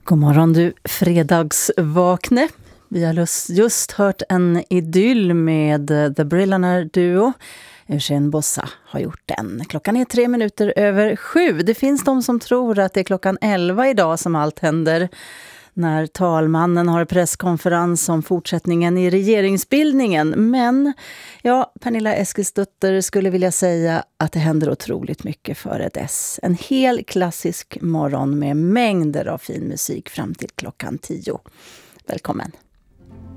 God morgon du fredagsvakne. Vi har just hört en idyll med The Brillionaire Duo. Eugene Bossa har gjort den. Klockan är 7:03. Det finns de som tror att det är klockan 11 idag som allt händer. När talmannen har presskonferens om fortsättningen i regeringsbildningen. Men ja, Pernilla Eskilsdotter skulle vilja säga att det händer otroligt mycket före dess. En hel klassisk morgon med mängder av fin musik fram till klockan 10. Välkommen!